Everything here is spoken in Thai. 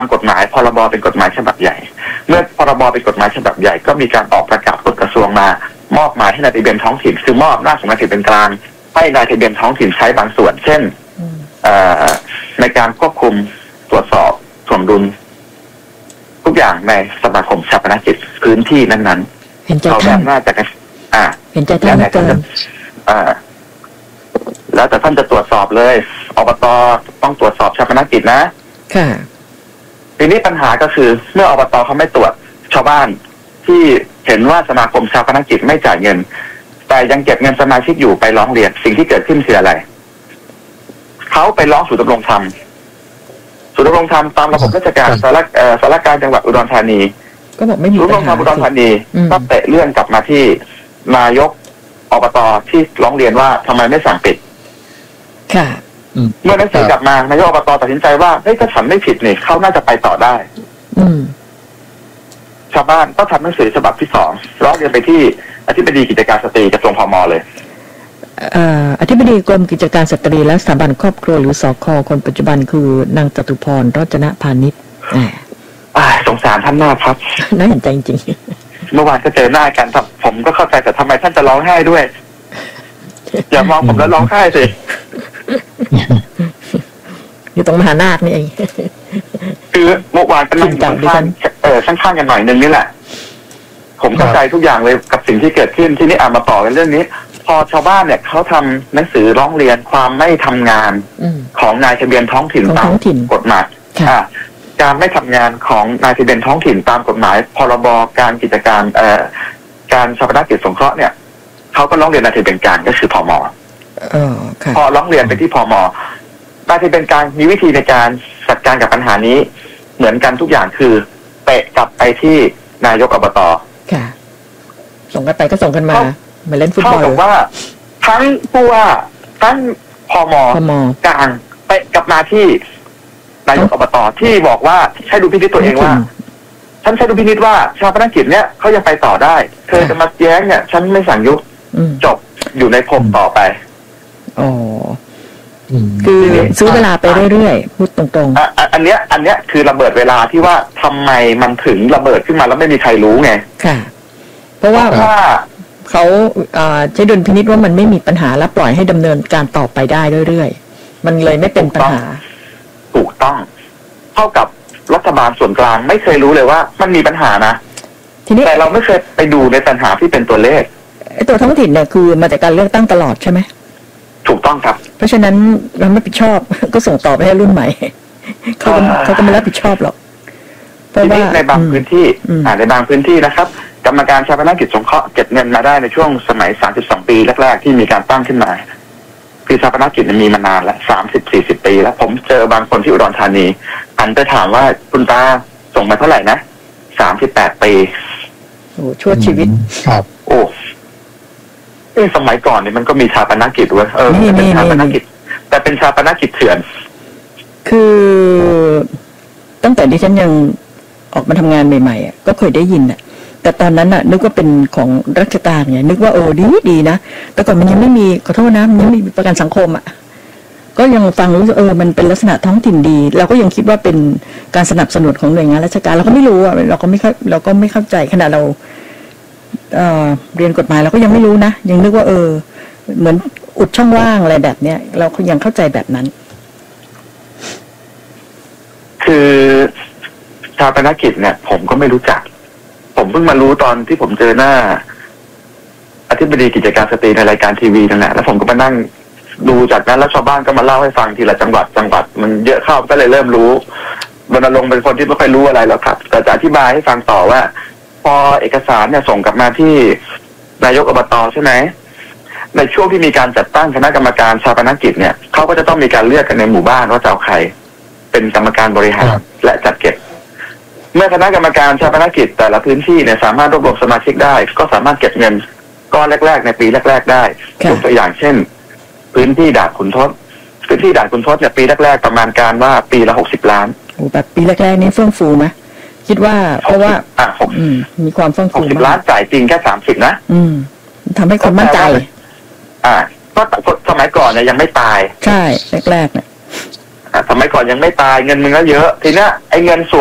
กฎหมายพรบเป็นกฎหมายฉบับใหญ่เมื่อพรบเป็นกฎหมายฉบับใหญ่ก็มีการออกประกาศกฎกระทรวงมามอบหมายให้นายทะเบียนท้องถิ่นคือมอบหน้าที่ของนายทะเบียนกลางให้นายทะเบียนท้องถิ่นใช้บางส่วนเช่นในการควบคุมตรวจสอบสมดุลทุกอย่างในสมาคมชาปนกิจพื้นที่นั้นๆเขาแบบน่าจะเห็นใจท่านเกินแล้วแต่ท่านจะตรวจสอบเลยอบต.ต้องตรวจสอบชาปนกิจนะค่ะทีนี้ปัญหาก็คือเมื่ออบต.เขาไม่ตรวจชาวบ้านที่เห็นว่าสมาคมชาปนกิจไม่จ่ายเงินแต่ยังเก็บเงินสมาชิกอยู่ไปร้องเรียนสิ่งที่เกิดขึ้นคืออะไรเขาไปร้องศูนย์ดำรงธรรมศูนย์ดำรงธรรมตามระบบราชการสารการจังหวัดอุดรธานีก็บอกไม่มีศูนย์ดำรงธรรมอุดรธานีก็เตะเลื่อนกลับมาที่นายกอบต.ที่ร้องเรียนว่าทำไมไม่สั่งปิดค่ะเมื่อหนังสือกลับมานายกอบต.ตัดสินใจว่าเฮ้ยถ้าฉันไม่ผิดนี่เขาน่าจะไปต่อได้ชาวบ้านก็ทำหนังสือฉบับที่2ร้องเรียนไปที่อธิบดีกิจการสตรีกระทรวงพม.เลยอธิบดีกรมกิจการสตรีและสถาบันครอบครัวหรือสค.คนปัจจุบันคือนางจตุพรรจนพานิชสงสารท่านมากครับน่าเห็นใจจริงเมื่อวานก็เจอหน้ากันผมก็เข้าใจแต่ทำไมท่านจะร้องไห้ด้วยอย่ามองผมแล้วร้องไห้สิอยู่ตรงมหานาคนี่เองคือเมื่อวานก็นั่งข้างกันหน่อยนึงนี่แหละผมเข้าใจทุกอย่างเลยกับสิ่งที่เกิดขึ้นที่นี่มาต่อกันเรื่องนี้พอชาวบ้านเนี่ยเขาทำหนังสือร้องเรียนความไม่ทำงานของนายทะเบียนท้องถิ่นตามกฎหมายการไม่ทำงานของนายทะเบียนท้องถิ่นตามกฎหมายพรบการกิจการการชาปนกิจสงเคราะห์เนี่ยเขาก็ร้องเรียนนายทะเบียนกลางก็คือพม.พอร้องเรียนไปที่พม.นายทะเบียนกลางมีวิธีในการจัดการกับปัญหานี้เหมือนกันทุกอย่างคือเตะกลับไปที่นายกอบต. ส่งกันไปก็ส่งกันมามาเล่นฟุตบอลเท่ากับว่าทั้งผู้ว่าทั้งพม.กลางเตะกลับมาที่นายกอบต.ที่บอกว่าใช้ดุลพินิจตัวเองว่าฉันใช้ดุลพินิจว่าชาปนกิจเนี่ยเขายังไปต่อได้เธอจะมาแย้งเนี่ยฉันไม่สั่งยุบจบอยู่ในพรมต่อไปคือซื้อเวลาไปเรื่อยๆพูดตรงๆอันเนี้ยคือระเบิดเวลาที่ว่าทำไมมันถึงระเบิดขึ้นมาแล้วไม่มีใครรู้ไงค่ะเพราะว่าเขาใช้ดุลพินิจว่ามันไม่มีปัญหาและปล่อยให้ดำเนินการต่อไปได้เรื่อยๆมันเลยไม่เป็นปัญหาถูกต้องเท่ากับรัฐบาลส่วนกลางไม่เคยรู้เลยว่ามันมีปัญหานะทีนี้แต่เราไม่เคยไปดูในปัญหาที่เป็นตัวเลขตัวท้องถิ่นเนี่ยคือมาจากการเลือกตั้งตลอดใช่ไหมถูกต้องครับเพราะฉะนั้นเราไม่รับผิดชอบก็ส่งต่อไปให้รุ่นใหม่เขาก็ไม่รับผิดชอบหรอกเพราะว่าในบางพื้นที่ในบางพื้นที่นะครับกรรมการชาปนกิจสงเคราะห์เก็บเงินมาได้ในช่วงสมัย32ปีแรกๆที่มีการตั้งขึ้นมาคือชาปนกิจมีมานานแล้ว30-40ปีแล้วผมเจอบางคนที่อุดรธานีอันไปถามว่าคุณตาส่งมาเท่าไหร่นะ38ปีโอ้ชั่วชีวิตครับโอ้สมัยก่อนเนี่ยมันก็มีชาปนกิจด้วยเป็นชาปนกิจแต่เป็นชาปนกิจเถื่อนคือตั้งแต่ที่ฉันยังออกมาทำงานใหม่ๆก็เคยได้ยินแต่ตอนนั้นนึกว่าเป็นของราชการไงนึกว่าดีนะแต่ก่อนมันยังไม่มีขอโทษนะมันยังไม่มีประกันสังคมก็ยังฟังรู้สึกมันเป็นลักษณะท้องถิ่นดีเราก็ยังคิดว่าเป็นการสนับสนุนของหน่วยงานราชการเราก็ไม่รู้เราก็ไม่เข้าใจขณะเราเรียนกฎหมายเราก็ยังไม่รู้นะยังนึกว่าเหมือนอุดช่องว่างอะไรแบบเนี้ยเรายังเข้าใจแบบนั้นคือชาปนกิจเนี่ยผมก็ไม่รู้จักผมเพิ่งมารู้ตอนที่ผมเจอหน้าอธิบดีกิจการสตรีในรายการทีวีนั่นแหละแล้วผมก็มานั่งดูจากนั้นแล้วชาวบ้านก็มาเล่าให้ฟังทีละจังหวัดมันเยอะเข้าก็เลยเริ่มรู้รณรงค์เป็นคนที่ไม่ค่อยรู้อะไรหรอกครับแต่จะอธิบายให้ฟังต่อว่าพอเอกสารเนี่ยส่งกลับมาที่นายกอบต.ใช่ไหมในช่วงที่มีการจัดตั้งคณะกรรมการชาปนกิจเนี่ยเขาก็จะต้องมีการเลือกกันในหมู่บ้านว่าจะเอาใครเป็นกรรมการบริหารและจัดเก็บเมื่อคณะกรรมการชาปนกิจแต่ละพื้นที่เนี่ยสามารถรวบรวมสมาชิกได้ก็สามารถเก็บเงินก้อนแรกๆในปีแรกๆได้ยกตัวอย่างเช่นพื้นที่ด่านขุนทดเนี่ยปีแรกๆประมาณการว่าปีละ60 ล้านโอ้แบบปีแรกๆนี้เฟื่องฟูไหมคิดว่าเพราะว่ามีความเฟื่องฟู 60 ล้านจ่ายจริงแค่30นะทำให้คนมั่นใจก็สมัยก่อนเนี่ยยังไม่ตายใช่แรกๆเนี่ยสมัยก่อนยังไม่ตายเงินมึงก็เยอะทีเนี้ยไอ้เงินส่วน